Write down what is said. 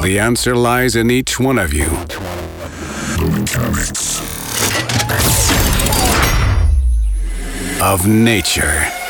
The answer lies in each one of you. The mechanics Of nature.